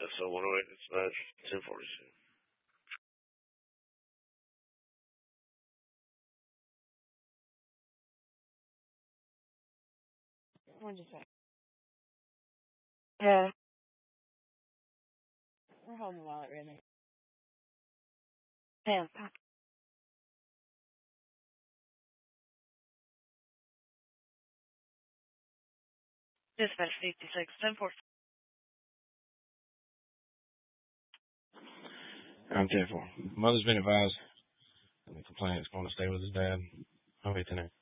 SO 108 dispatch, 1042. What'd you say? Yeah. We're holding the wallet right now. Yeah. Dispatch 56, 10-4. I'm 10-4. Mother's been advised, and the complainant's going to stay with his dad. I'll be 10